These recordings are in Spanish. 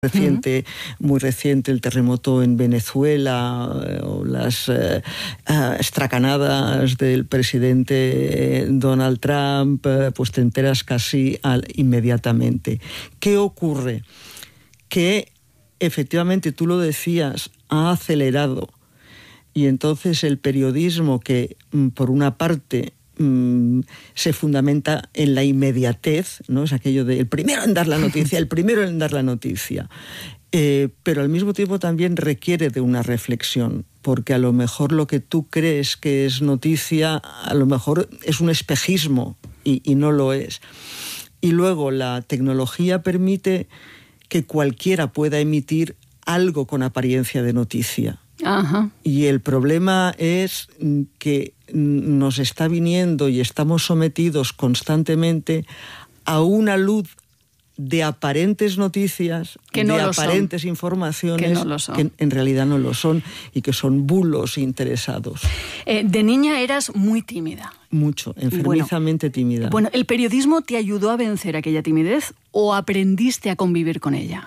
Muy reciente el terremoto en Venezuela o las estracanadas del presidente Donald Trump, pues te enteras casi inmediatamente. ¿Qué ocurre? Que efectivamente, tú lo decías, ha acelerado, y entonces el periodismo, que por una parte se fundamenta en la inmediatez, ¿no? Es aquello de el primero en dar la noticia, pero al mismo tiempo también requiere de una reflexión, porque a lo mejor lo que tú crees que es noticia, a lo mejor es un espejismo y no lo es. Y luego la tecnología permite que cualquiera pueda emitir algo con apariencia de noticia. Ajá. Y el problema es que nos está viniendo y estamos sometidos constantemente a una luz de aparentes noticias, que no de aparentes informaciones que, no que en realidad no lo son y que son bulos interesados. De niña eras muy tímida. Mucho, enfermizamente tímida. Bueno, ¿el periodismo te ayudó a vencer aquella timidez o aprendiste a convivir con ella?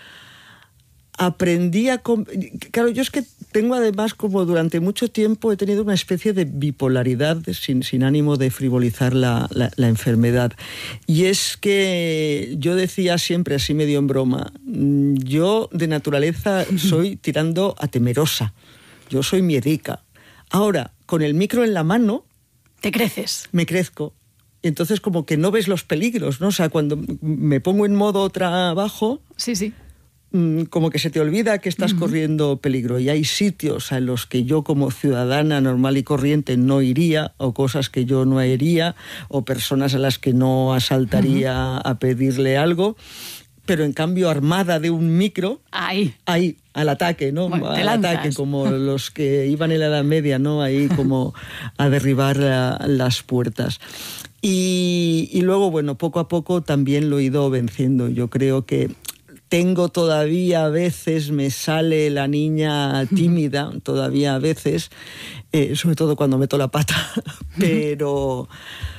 Aprendí a... Claro, yo es que tengo además, como durante mucho tiempo he tenido una especie de bipolaridad sin ánimo de frivolizar la enfermedad. Y es que yo decía siempre, así medio en broma, yo de naturaleza soy tirando a temerosa. Yo soy miedica. Ahora, con el micro en la mano... ¿Te creces? Me crezco. Entonces como que no ves los peligros, ¿no? O sea, cuando me pongo en modo trabajo... Sí. Como que se te olvida que estás corriendo peligro, y hay sitios a los que yo como ciudadana normal y corriente no iría, o cosas que yo no haría, o personas a las que no asaltaría a pedirle algo, pero en cambio armada de un micro, ahí al ataque, ¿no? Bueno, al ataque, como los que iban en la Edad Media, ¿no? Ahí como a derribar las puertas. Y luego, bueno, poco a poco también lo he ido venciendo. Yo creo que tengo todavía a veces, me sale la niña tímida, todavía a veces, sobre todo cuando meto la pata, pero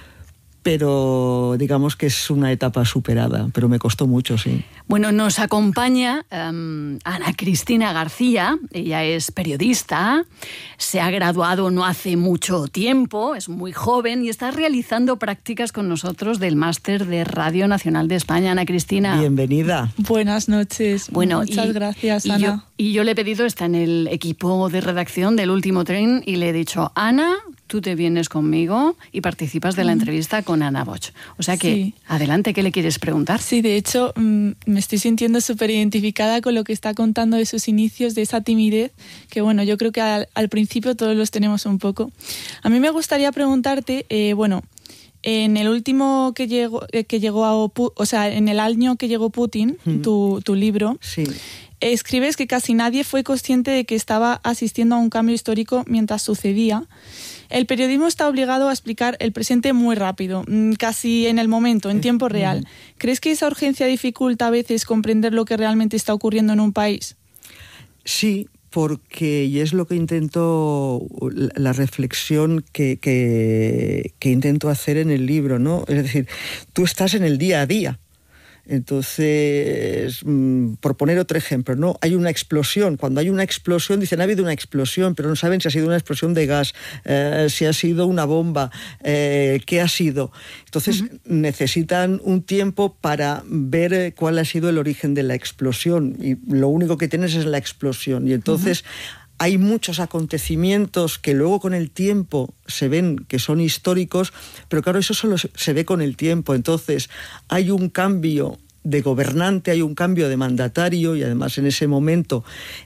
digamos que es una etapa superada, pero me costó mucho, sí. Bueno, nos acompaña Ana Cristina García. Ella es periodista, se ha graduado no hace mucho tiempo, es muy joven y está realizando prácticas con nosotros del Máster de Radio Nacional de España. Ana Cristina. Bienvenida. Buenas noches. Bueno, muchas gracias, Ana. Yo le he pedido, está en el equipo de redacción del Último Tren, y le he dicho, Ana, tú te vienes conmigo y participas de la entrevista con Ana Bosch. O sea que, sí. Adelante, ¿qué le quieres preguntar? Sí, de hecho, me estoy sintiendo súper identificada con lo que está contando de sus inicios, de esa timidez, que bueno, yo creo que al principio todos los tenemos un poco. A mí me gustaría preguntarte, en el último que llegó en el año que llegó Putin, tu libro, sí. Escribes que casi nadie fue consciente de que estaba asistiendo a un cambio histórico mientras sucedía. El periodismo está obligado a explicar el presente muy rápido, casi en el momento, en tiempo real. ¿Crees que esa urgencia dificulta a veces comprender lo que realmente está ocurriendo en un país? Sí, porque, y es lo que intento, la reflexión que intento hacer en el libro, ¿no? Es decir, tú estás en el día a día. Entonces, por poner otro ejemplo, ¿no? Hay una explosión. Cuando hay una explosión, dicen, ha habido una explosión, pero no saben si ha sido una explosión de gas, si ha sido una bomba, qué ha sido. Entonces, necesitan un tiempo para ver cuál ha sido el origen de la explosión. Y lo único que tienes es la explosión. Y entonces... Hay muchos acontecimientos que luego con el tiempo se ven que son históricos, pero claro, eso solo se ve con el tiempo. Entonces, hay un cambio de gobernante, hay un cambio de mandatario, y además en ese momento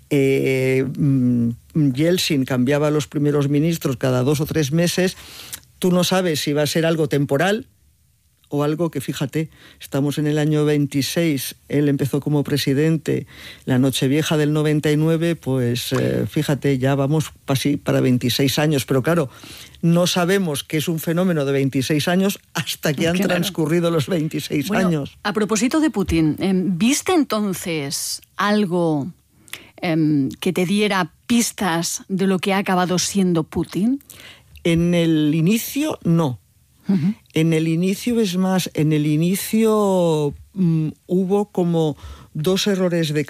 Yeltsin cambiaba a los primeros ministros cada 2 o 3 meses. Tú no sabes si va a ser algo temporal o algo que, fíjate, estamos en el año 26, él empezó como presidente la Nochevieja del 99, pues fíjate, ya vamos para 26 años, pero claro, no sabemos que es un fenómeno de 26 años hasta que han transcurrido los 26 años. A propósito de Putin, ¿viste entonces algo que te diera pistas de lo que ha acabado siendo Putin? En el inicio, no. En el inicio, es más, hubo como 2 errores de